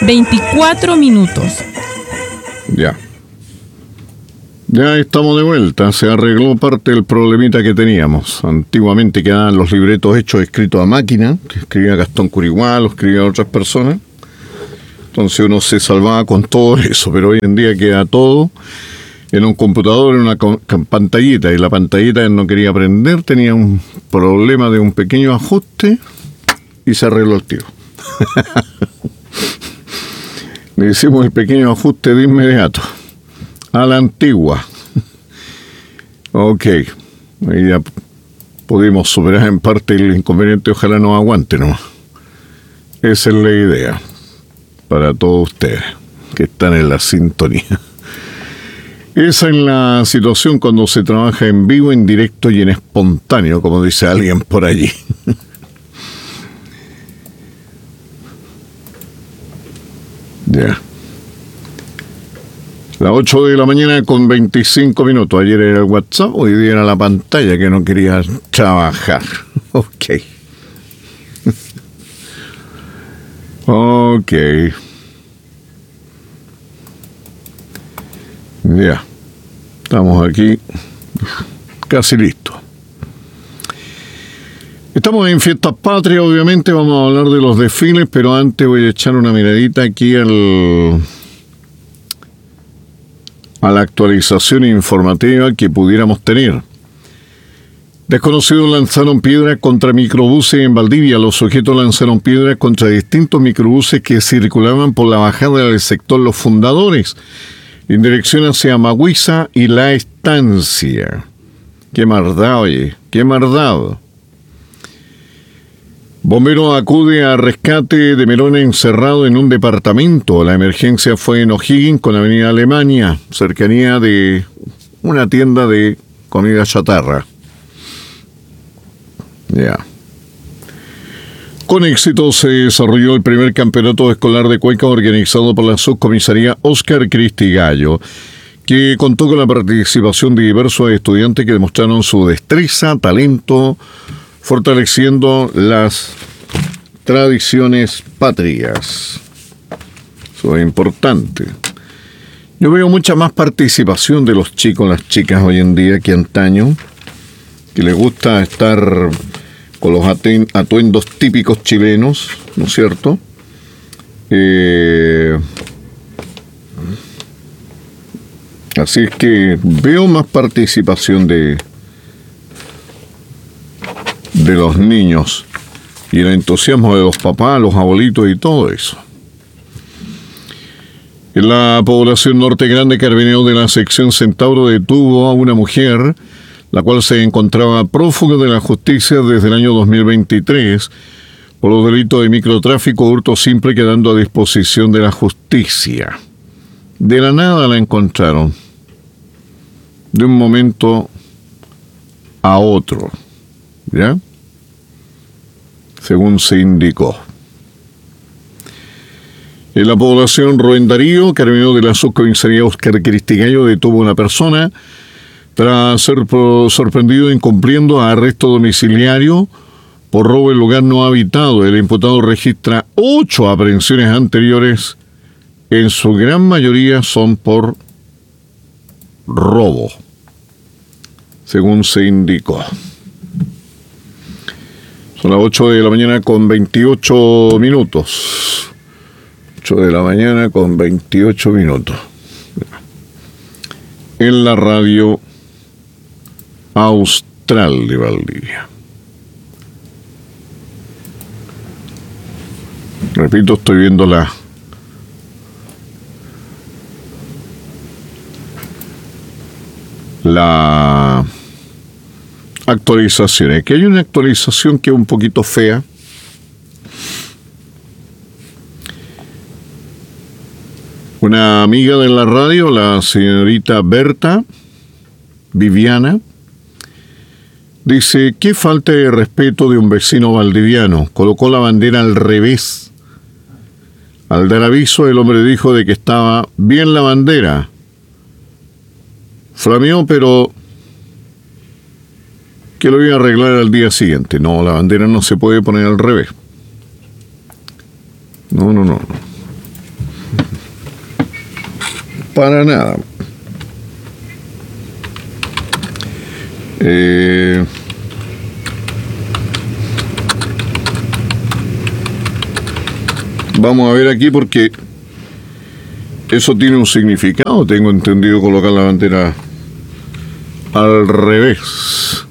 24 minutos. Ya. Ya estamos de vuelta. Se arregló parte del problemita que teníamos. Antiguamente quedaban los libretos hechos escritos a máquina, que escribía Gastón Curigual, o escribía otras personas. Entonces uno se salvaba con todo eso, pero hoy en día queda todo en un computador, en una pantallita, y la pantallita no quería prender, tenía un problema de un pequeño ajuste y se arregló el tiro. Le hicimos el pequeño ajuste de inmediato, a la antigua. Ok, ahí ya pudimos superar en parte el inconveniente, ojalá nos aguante nomás. Esa es la idea para todos ustedes que están en la sintonía. Esa es la situación cuando se trabaja en vivo, en directo y en espontáneo, como dice alguien por allí. Ya. Las 8 de la mañana con 25 minutos. Ayer era el WhatsApp, hoy día era la pantalla que no quería trabajar. Ok. Ok. Ya. Estamos aquí casi listos. Estamos en Fiestas Patrias, obviamente vamos a hablar de los desfiles, pero antes voy a echar una miradita aquí a la actualización informativa que pudiéramos tener. Desconocidos lanzaron piedras contra microbuses en Valdivia. Los sujetos lanzaron piedras contra distintos microbuses que circulaban por la bajada del sector Los Fundadores, en dirección hacia Maguiza y La Estancia. ¡Qué maldad, oye! ¡Qué maldad! Bombero acude a rescate de menor encerrado en un departamento. La emergencia fue en O'Higgins con Avenida Alemania, cercanía de una tienda de comida chatarra. Ya. Con éxito se desarrolló el primer campeonato escolar de cueca organizado por la subcomisaría Oscar Cristi Gallo, que contó con la participación de diversos estudiantes que demostraron su destreza, talento, fortaleciendo las tradiciones patrias. Eso es importante. Yo veo mucha más participación de los chicos, las chicas hoy en día que antaño, que les gusta estar con los atuendos típicos chilenos, ¿no es cierto? Así es que veo más participación de los niños y el entusiasmo de los papás, los abuelitos y todo eso. En la población Norte Grande, Carabineros de la sección Centauro detuvo a una mujer, la cual se encontraba prófuga de la justicia desde el año 2023 por los delitos de microtráfico, hurto simple, quedando a disposición de la justicia. De la nada la encontraron, de un momento a otro, ¿ya? Según se indicó. En la población Rubén Darío, Carabineros de la subcomisaría Oscar Cristi Gallo detuvo a una persona tras ser sorprendido incumpliendo arresto domiciliario por robo en lugar no habitado. El imputado registra 8 aprehensiones anteriores, en su gran mayoría son por robo, según se indicó. Son las 8 de la mañana con 28 minutos. 8 de la mañana con 28 minutos. En la radio Austral de Valdivia. Repito, estoy viendo la actualización. Aquí hay una actualización que es un poquito fea. Una amiga de la radio, la señorita Berta Viviana, dice: qué falta de respeto de un vecino valdiviano. Colocó la bandera al revés. Al dar aviso, el hombre dijo de que estaba bien la bandera. Flameó, pero que lo iba a arreglar al día siguiente. No, la bandera no se puede poner al revés. No. Para nada. Vamos a ver aquí porque eso tiene un significado. Tengo entendido colocar la bandera al revés.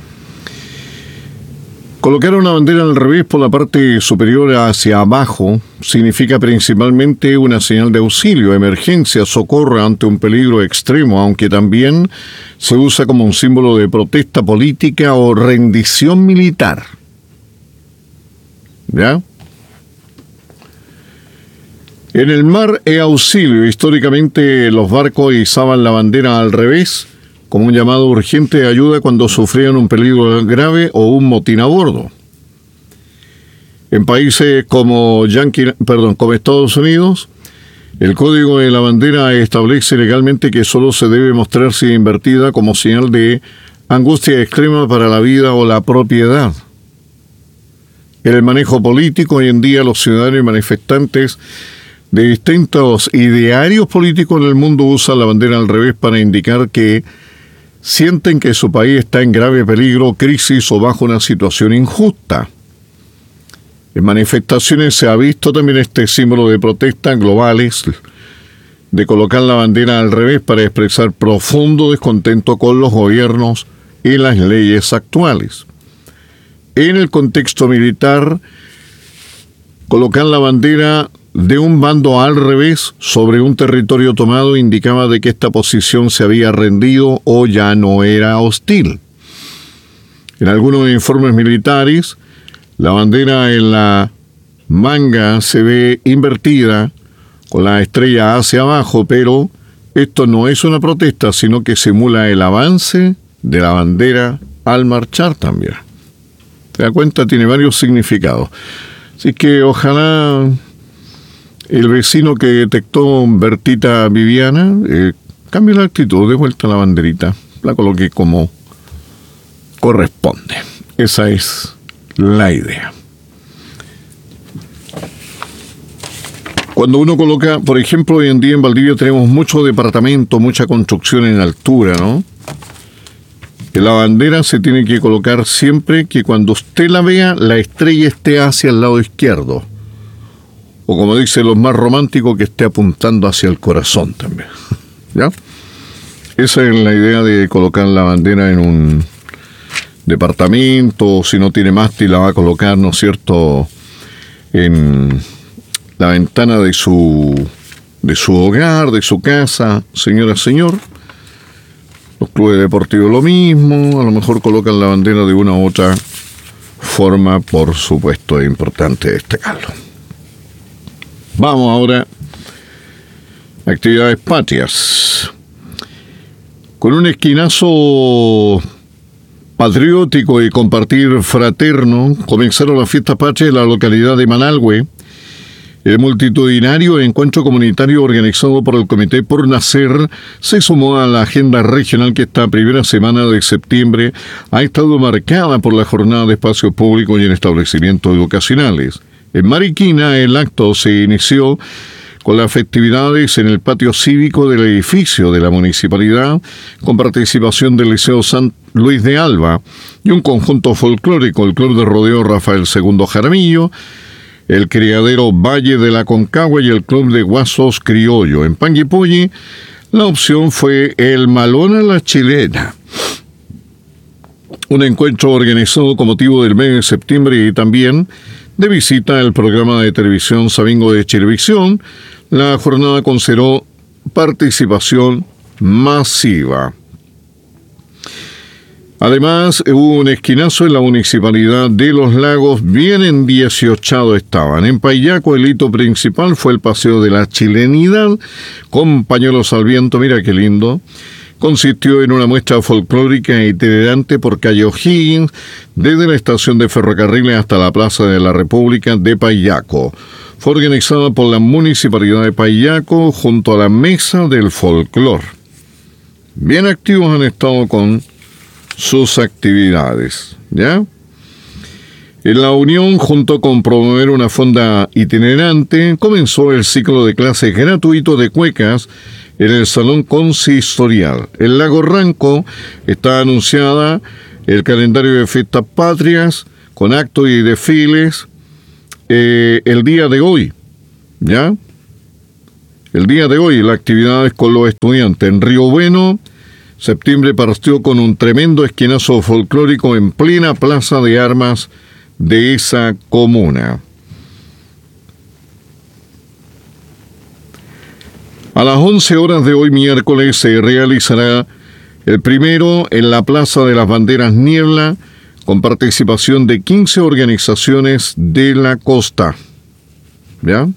Colocar una bandera al revés por la parte superior hacia abajo significa principalmente una señal de auxilio, emergencia, socorro ante un peligro extremo, aunque también se usa como un símbolo de protesta política o rendición militar. ¿Ya? En el mar es auxilio. Históricamente los barcos izaban la bandera al revés como un llamado urgente de ayuda cuando sufrían un peligro grave o un motín a bordo. En países como Estados Unidos, el código de la bandera establece legalmente que solo se debe mostrar si invertida como señal de angustia extrema para la vida o la propiedad. En el manejo político, hoy en día los ciudadanos y manifestantes de distintos idearios políticos en el mundo usan la bandera al revés para indicar que sienten que su país está en grave peligro, crisis o bajo una situación injusta. En manifestaciones se ha visto también este símbolo de protesta globales de colocar la bandera al revés para expresar profundo descontento con los gobiernos y las leyes actuales. En el contexto militar, colocar la bandera de un bando al revés sobre un territorio tomado indicaba de que esta posición se había rendido o ya no era hostil. En algunos informes militares, la bandera en la manga se ve invertida con la estrella hacia abajo, pero esto no es una protesta, sino que simula el avance de la bandera al marchar también. ¿Te das cuenta? Tiene varios significados. Así que ojalá el vecino que detectó Bertita Viviana cambie la actitud, de vuelta a la banderita, la coloque como corresponde. Esa es la idea. Cuando uno coloca, por ejemplo, hoy en día en Valdivia tenemos mucho departamento, mucha construcción en altura, ¿no? La bandera se tiene que colocar siempre que cuando usted la vea, la estrella esté hacia el lado izquierdo. O como dicen los más románticos, que esté apuntando hacia el corazón también. ¿Ya? Esa es la idea de colocar la bandera en un departamento, o si no tiene mástil la va a colocar, ¿no es cierto?, en la ventana de su hogar, de su casa, señora, señor. Los clubes deportivos lo mismo, a lo mejor colocan la bandera de una u otra forma, por supuesto, es importante destacarlo. Vamos ahora a actividades patrias. Con un esquinazo patriótico y compartir fraterno, comenzaron las fiestas patrias en la localidad de Manalhue. El multitudinario encuentro comunitario organizado por el Comité Por Nacer se sumó a la agenda regional que esta primera semana de septiembre ha estado marcada por la jornada de espacios públicos y en establecimientos educacionales. En Mariquina, el acto se inició con las festividades en el patio cívico del edificio de la municipalidad, con participación del Liceo San Luis de Alba y un conjunto folclórico, el Club de Rodeo Rafael II Jaramillo, el Criadero Valle de la Concagua y el Club de Guasos Criollo. En Panguipulli, la opción fue el Malón a la Chilena. Un encuentro organizado con motivo del mes de septiembre y también de visita al programa de televisión Sabingo de Chilevisión. La jornada consideró participación masiva. Además, hubo un esquinazo en la municipalidad de Los Lagos, bien en 18 estaban. En Paillaco, el hito principal fue el paseo de la chilenidad, con pañuelos al viento, mira qué lindo. Consistió en una muestra folclórica itinerante por calle O'Higgins, desde la estación de ferrocarriles hasta la Plaza de la República de Paillaco. Fue organizada por la Municipalidad de Paillaco junto a la Mesa del Folclor. Bien activos han estado con sus actividades, ¿ya? En la Unión, junto con promover una fonda itinerante, comenzó el ciclo de clases gratuito de cuecas en el Salón Consistorial. En Lago Ranco está anunciada el calendario de fiestas patrias con actos y desfiles el día de hoy, ¿ya? El día de hoy, la actividad es con los estudiantes. En Río Bueno, septiembre partió con un tremendo esquinazo folclórico en plena plaza de armas de esa comuna. A las 11 horas de hoy miércoles se realizará el primero en la Plaza de las Banderas Niebla con participación de 15 organizaciones de la costa. ¿Ya?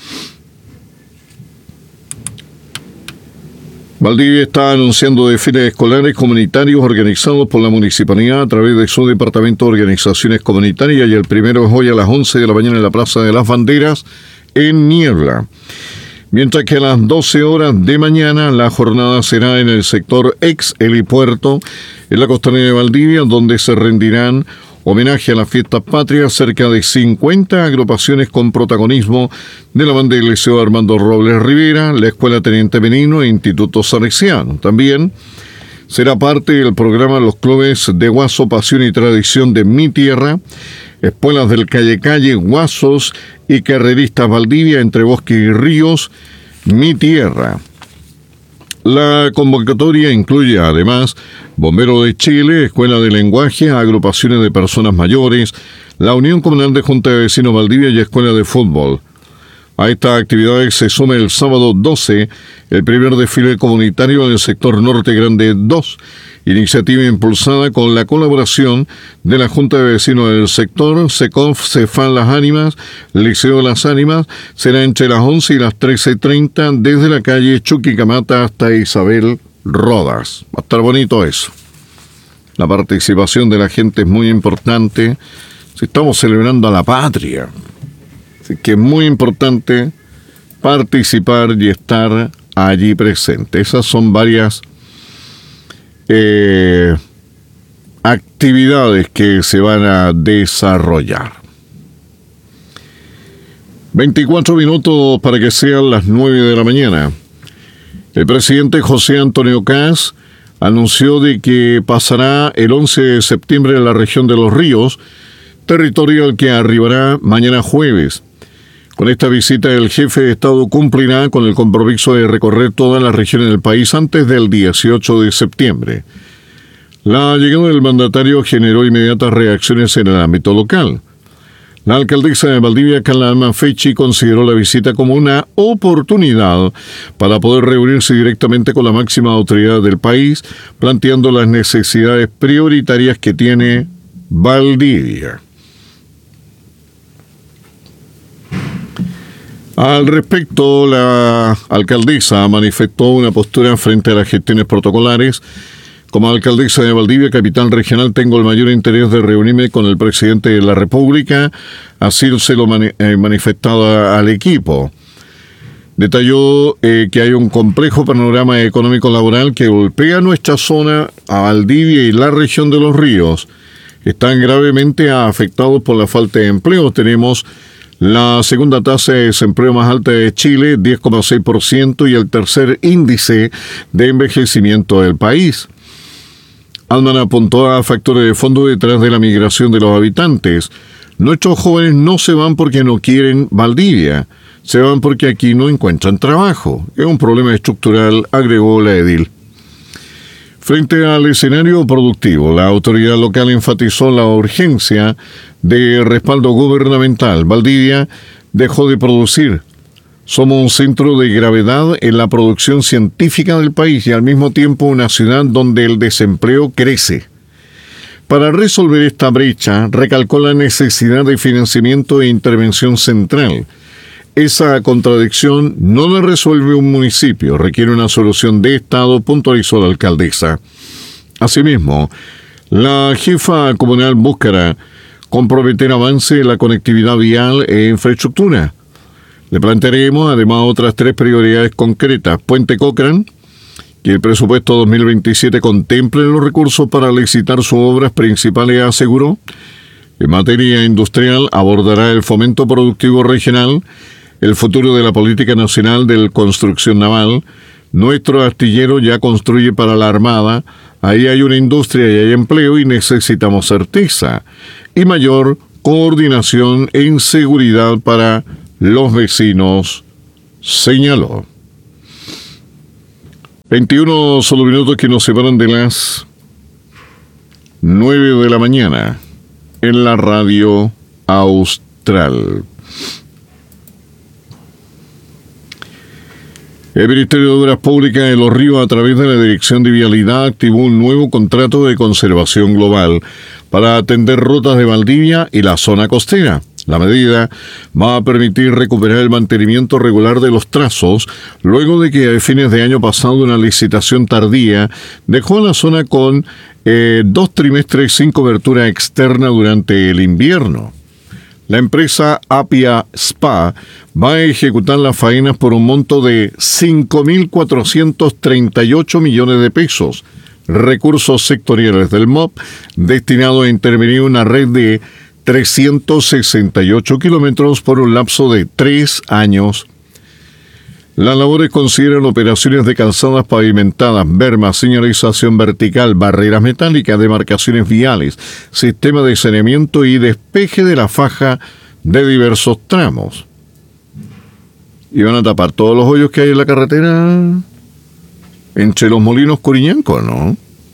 Valdivia está anunciando desfiles escolares comunitarios organizados por la municipalidad a través de su departamento de organizaciones comunitarias, y el primero es hoy a las 11 de la mañana en la Plaza de las Banderas en Niebla. Mientras que a las 12 horas de mañana la jornada será en el sector ex helipuerto en la costanera de Valdivia, donde se rendirán homenaje a las fiestas patrias cerca de 50 agrupaciones con protagonismo de la banda del Liceo Armando Robles Rivera, la Escuela Teniente Benigno e Instituto Salesiano. También será parte del programa los clubes de Guaso, Pasión y Tradición de Mi Tierra, espuelas del Calle, Guasos y Carreristas Valdivia, Entre Bosques y Ríos, Mi Tierra. La convocatoria incluye además Bomberos de Chile, Escuela de Lenguaje, agrupaciones de personas mayores, la Unión Comunal de Junta de Vecinos Valdivia y Escuela de Fútbol. A estas actividades se suma el sábado 12 el primer desfile comunitario en el sector Norte Grande 2, iniciativa impulsada con la colaboración de la Junta de Vecinos del sector, SECOF, CEFAN Las Ánimas, Liceo de las Ánimas. Será entre las 11 y las 13:30 desde la calle Chuquicamata hasta Isabel Rodas. Va a estar bonito eso. La participación de la gente es muy importante. Si estamos celebrando a la patria, así que es muy importante participar y estar allí presente. Esas son varias actividades que se van a desarrollar. 24 minutos para que sean las 9 de la mañana. El presidente José Antonio Kast anunció de que pasará el 11 de septiembre en la región de Los Ríos, territorio al que arribará mañana jueves. Con esta visita, el jefe de Estado cumplirá con el compromiso de recorrer todas las regiones del país antes del 18 de septiembre. La llegada del mandatario generó inmediatas reacciones en el ámbito local. La alcaldesa de Valdivia, Carla Fechi, consideró la visita como una oportunidad para poder reunirse directamente con la máxima autoridad del país, planteando las necesidades prioritarias que tiene Valdivia. Al respecto, la alcaldesa manifestó una postura frente a las gestiones protocolares. Como alcaldesa de Valdivia, capital regional, tengo el mayor interés de reunirme con el presidente de la República, así se lo manifestado al equipo. Detalló que hay un complejo panorama económico-laboral que golpea nuestra zona, a Valdivia y la región de Los Ríos. Están gravemente afectados por la falta de empleo. Tenemos la segunda tasa de desempleo más alta de Chile, 10,6%, y el tercer índice de envejecimiento del país. Alman apuntó a factores de fondo detrás de la migración de los habitantes. Nuestros jóvenes no se van porque no quieren Valdivia, se van porque aquí no encuentran trabajo. Es un problema estructural, agregó la edil. Frente al escenario productivo, la autoridad local enfatizó la urgencia de respaldo gubernamental. Valdivia dejó de producir. Somos un centro de gravedad en la producción científica del país y al mismo tiempo una ciudad donde el desempleo crece. Para resolver esta brecha, recalcó la necesidad de financiamiento e intervención central. Esa contradicción no la resuelve un municipio, requiere una solución de Estado, puntualizó la alcaldesa. Asimismo, la jefa comunal buscará comprometer avance en la conectividad vial e infraestructura. Le plantearemos además otras 3 prioridades concretas. Puente Cochrane, que el presupuesto 2027 contemple los recursos para licitar sus obras principales, aseguró. En materia industrial, abordará el fomento productivo regional, el futuro de la política nacional de construcción naval. Nuestro astillero ya construye para la Armada. Ahí hay una industria y hay empleo y necesitamos certeza y mayor coordinación en seguridad para los vecinos, señaló. 21 solo minutos que nos separan de las 9 de la mañana en la radio austral. El Ministerio de Obras Públicas de Los Ríos, a través de la Dirección de Vialidad, activó un nuevo contrato de conservación global para atender rutas de Valdivia y la zona costera. La medida va a permitir recuperar el mantenimiento regular de los trazos, luego de que a fines de año pasado una licitación tardía dejó a la zona con 2 trimestres sin cobertura externa durante el invierno. La empresa Apia Spa va a ejecutar las faenas por un monto de 5.438 millones de pesos, recursos sectoriales del MOP, destinados a intervenir una red de 368 kilómetros por un lapso de 3 años. Las labores consideran operaciones de calzadas pavimentadas, bermas, señalización vertical, barreras metálicas, demarcaciones viales, sistema de saneamiento y despeje de la faja de diversos tramos. Y van a tapar todos los hoyos que hay en la carretera entre los Molinos Curiñanco, ¿no?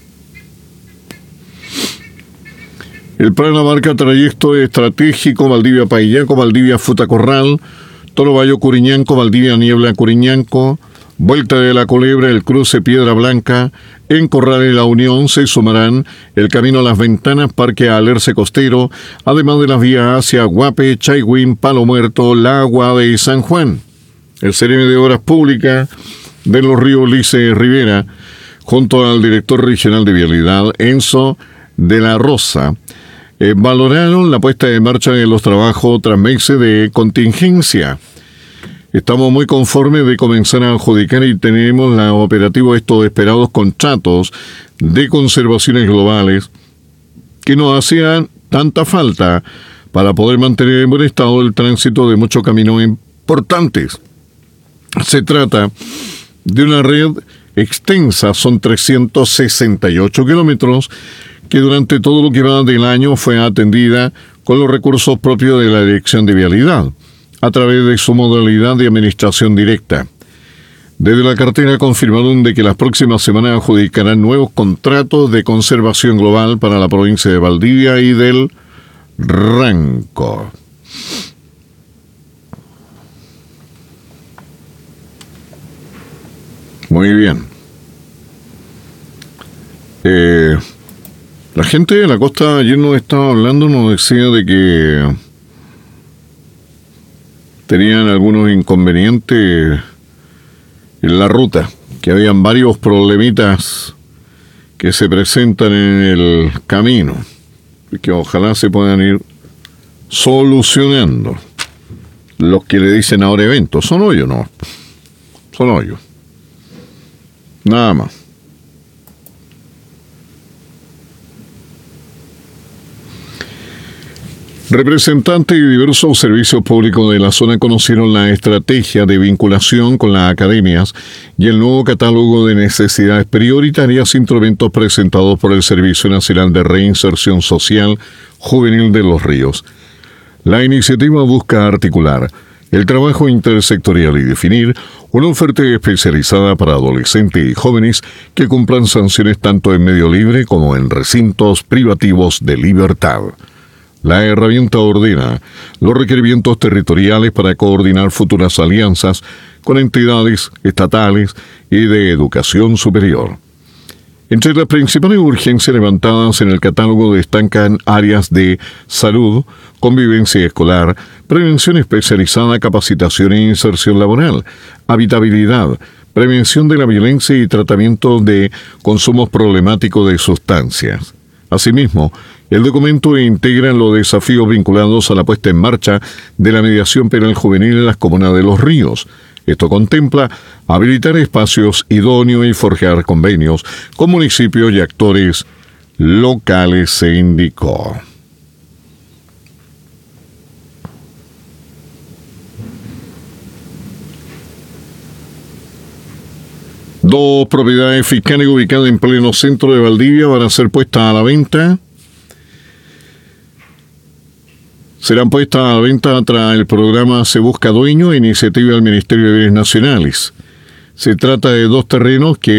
El plan abarca trayecto estratégico Valdivia-Paillaco, Valdivia-Futacorral, Toro Bayo Curiñanco, Valdivia Niebla Curiñanco, Vuelta de la Culebra, el cruce Piedra Blanca, en Corrales La Unión se sumarán el camino a Las Ventanas, Parque Alerce Costero, además de las vías hacia Guape, Chaigüín, Palo Muerto, La Aguada y San Juan. El CRM de Obras Públicas de Los Ríos, Lice Rivera, junto al director regional de Vialidad, Enzo de la Rosa, valoraron la puesta en marcha de los trabajos tras meses de contingencia. Estamos muy conformes de comenzar a adjudicar y tenemos la operativa estos esperados contratos de conservaciones globales que nos hacían tanta falta para poder mantener en buen estado el tránsito de muchos caminos importantes. Se trata de una red extensa, son 368 kilómetros, que durante todo lo que va del año fue atendida con los recursos propios de la Dirección de Vialidad, a través de su modalidad de administración directa. Desde la cartera confirmaron de que las próximas semanas adjudicarán nuevos contratos de conservación global para la provincia de Valdivia y del Ranco. Muy bien. La gente de la costa ayer nos estaba hablando, nos decía de que tenían algunos inconvenientes en la ruta, que habían varios problemitas que se presentan en el camino y que ojalá se puedan ir solucionando. Los que le dicen ahora eventos, son hoyos, no, son hoyos, nada más. Representantes de diversos servicios públicos de la zona conocieron la estrategia de vinculación con las academias y el nuevo catálogo de necesidades prioritarias, instrumentos presentados por el Servicio Nacional de Reinserción Social Juvenil de Los Ríos. La iniciativa busca articular el trabajo intersectorial y definir una oferta especializada para adolescentes y jóvenes que cumplan sanciones tanto en medio libre como en recintos privativos de libertad. La herramienta ordena los requerimientos territoriales para coordinar futuras alianzas con entidades estatales y de educación superior. Entre las principales urgencias levantadas en el catálogo destacan áreas de salud, convivencia escolar, prevención especializada, capacitación e inserción laboral, habitabilidad, prevención de la violencia y tratamiento de consumos problemáticos de sustancias. Asimismo, el documento integra los desafíos vinculados a la puesta en marcha de la mediación penal juvenil en las comunas de Los Ríos. Esto contempla habilitar espacios idóneos y forjar convenios con municipios y actores locales, se indicó. Dos propiedades fiscales ubicadas en pleno centro de Valdivia van a ser puestas a la venta. Serán puestas a la venta tras el programa Se Busca Dueño, iniciativa del Ministerio de Bienes Nacionales. Se trata de dos terrenos que